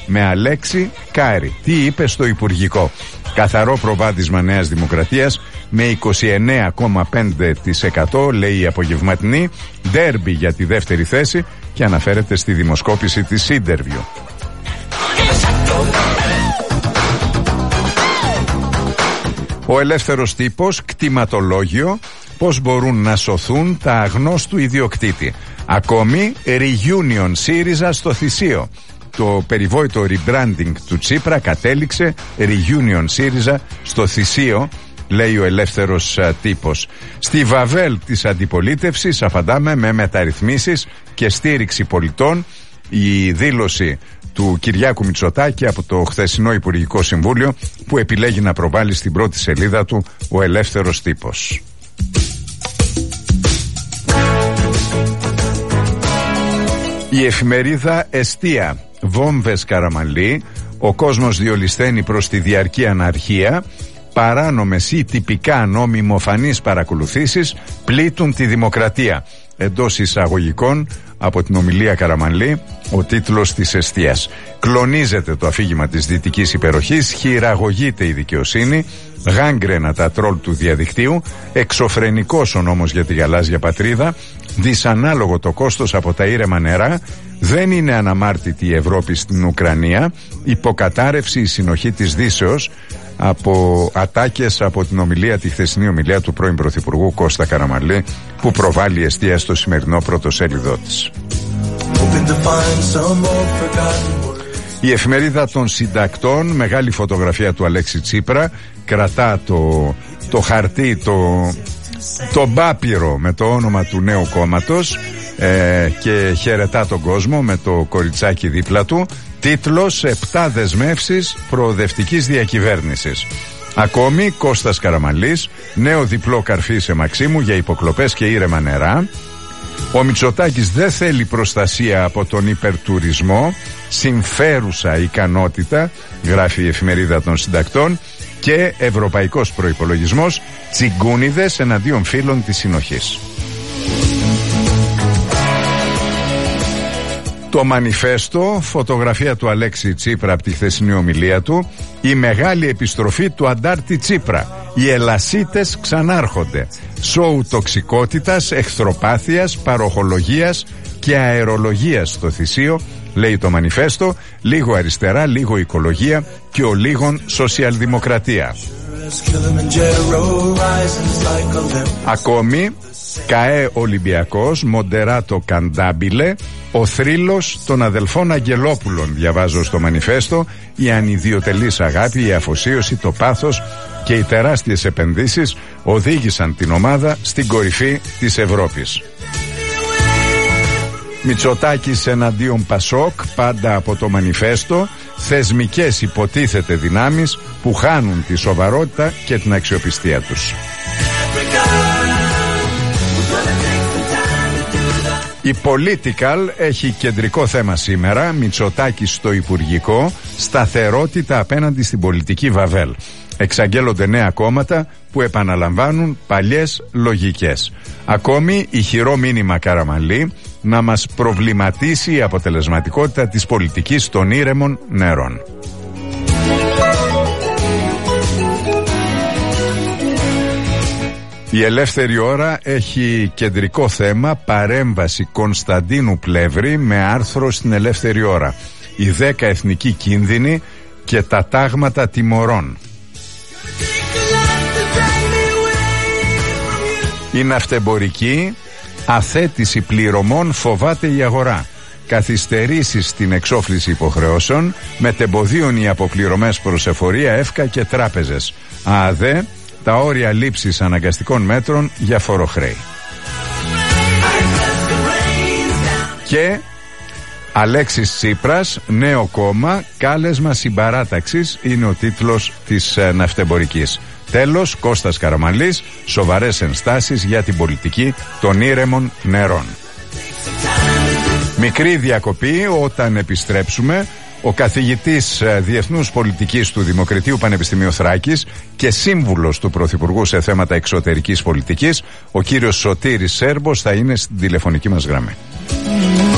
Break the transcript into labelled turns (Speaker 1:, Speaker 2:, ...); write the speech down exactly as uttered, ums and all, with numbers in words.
Speaker 1: με Αλέξη Κάρη. Τι είπε στο Υπουργικό? Καθαρό προβάδισμα Νέας Δημοκρατίας με είκοσι εννέα κόμμα πέντε τοις εκατό, λέει η απογευματινή. Ντέρμπι για τη δεύτερη θέση και αναφέρεται στη δημοσκόπηση της Interview. Ο Ελεύθερος Τύπος, κτηματολόγιο, πώς μπορούν να σωθούν τα αγνώστου ιδιοκτήτη. Ακόμη reunion ΣΥΡΙΖΑ στο Θησίο. Το περιβόητο rebranding του Τσίπρα κατέληξε reunion ΣΥΡΙΖΑ στο Θησίο, λέει ο Ελεύθερος Τύπος. Στη βαβέλ της αντιπολίτευσης απαντάμε με μεταρρυθμίσεις και στήριξη πολιτών. Η δήλωση του Κυριάκου Μητσοτάκη από το χθεσινό Υπουργικό Συμβούλιο, που επιλέγει να προβάλλει στην πρώτη σελίδα του ο Ελεύθερος Τύπος. Η εφημερίδα Εστία. Βόμβες Καραμανλή. Ο κόσμος διολυσθένει προς τη διαρκή αναρχία. Παράνομες ή τυπικά νομιμοφανείς παρακολουθήσεις πλήττουν τη δημοκρατία. Εντός εισαγωγικών, από την ομιλία Καραμανλή, ο τίτλος της Εστίας. Κλονίζεται το αφήγημα της δυτικής υπεροχής, χειραγωγείται η δικαιοσύνη, γάγκρενα τα τρόλ του διαδικτύου, εξωφρενικός ο νόμος για τη γαλάζια πατρίδα, δυσανάλογο το κόστος από τα ήρεμα νερά, δεν είναι αναμάρτητη η Ευρώπη στην Ουκρανία, υποκατάρρευση η συνοχή της Δύσεως, από ατάκες από την ομιλία, τη χθεσινή ομιλία του πρώην Πρωθυπουργού Κώστα Καραμανλή, που προβάλλει η Εστία στο σημερινό πρωτοσέλιδό της. Η εφημερίδα των συντακτών, μεγάλη φωτογραφία του Αλέξη Τσίπρα, κρατά το, το χαρτί, το, το μπάπυρο με το όνομα του νέου κόμματος ε, και χαιρετά τον κόσμο με το κοριτσάκι δίπλα του. Τίτλος «Επτά δεσμεύσεις προοδευτικής διακυβέρνησης». Ακόμη Κώστας Καραμανλής, νέο διπλό καρφί σε Μαξίμου για υποκλοπές και ήρεμα νερά. Ο Μητσοτάκης δεν θέλει προστασία από τον υπερτουρισμό, συμφέρουσα ικανότητα, γράφει η εφημερίδα των συντακτών, και ευρωπαϊκός προϋπολογισμός, τσιγκούνιδες εναντίον φίλων της συνοχής. Το Μανιφέστο, φωτογραφία του Αλέξη Τσίπρα από τη χθεσινή ομιλία του, η μεγάλη επιστροφή του αντάρτη Τσίπρα. Οι ελασίτες ξανάρχονται. Σόου τοξικότητας, εχθροπάθειας, παροχολογίας και αερολογίας στο Θησίο, λέει το Μανιφέστο, λίγο αριστερά, λίγο οικολογία και ο λίγον σοσιαλδημοκρατία. Ακόμη, ΚΑΕ Ολυμπιακός, Μοντεράτο Καντάμπιλε, ο θρύλος των αδελφών Αγγελόπουλων, διαβάζω στο Μανιφέστο, η ανιδιοτελής αγάπη, η αφοσίωση, το πάθος και οι τεράστιες επενδύσεις οδήγησαν την ομάδα στην κορυφή της Ευρώπης. Μητσοτάκης εναντίον Πασόκ, πάντα από το Μανιφέστο, θεσμικές υποτίθεται δυνάμεις που χάνουν τη σοβαρότητα και την αξιοπιστία τους. Η Political έχει κεντρικό θέμα σήμερα, Μητσοτάκης στο Υπουργικό, σταθερότητα απέναντι στην πολιτική βαβέλ. Εξαγγέλλονται νέα κόμματα που επαναλαμβάνουν παλιές λογικές. Ακόμη ηχηρό μήνυμα Καραμανλή να μας προβληματίσει η αποτελεσματικότητα της πολιτικής των ήρεμων νερών. Η Ελεύθερη Ώρα έχει κεντρικό θέμα παρέμβαση Κωνσταντίνου Πλεύρη με άρθρο στην Ελεύθερη Ώρα. Οι δέκα εθνικοί κίνδυνοι και τα τάγματα τιμωρών. Η ναυτεμπορική, αθέτηση πληρωμών φοβάται η αγορά. Καθυστερήσεις στην εξόφληση υποχρεώσεων, μετεμποδίων οι αποπληρωμές προς εφορία, ΕΦΚΑ και τράπεζες. ΑΔΕ, τα όρια λήψης αναγκαστικών μέτρων για φοροχρέη. Και Αλέξης Τσίπρας, νέο κόμμα, κάλεσμα συμπαράταξης, είναι ο τίτλος της ε, ναυτεμπορικής. Τέλος, Κώστας Καραμανλής, σοβαρές ενστάσεις για την πολιτική των ήρεμων νερών. Μικρή διακοπή, όταν επιστρέψουμε, ο καθηγητής Διεθνούς Πολιτικής του Δημοκρατίου Πανεπιστημίου Θράκης και σύμβουλος του Πρωθυπουργού σε θέματα εξωτερικής πολιτικής, ο κύριος Σωτήρης Σέρμπος, θα είναι στην τηλεφωνική μας γραμμή.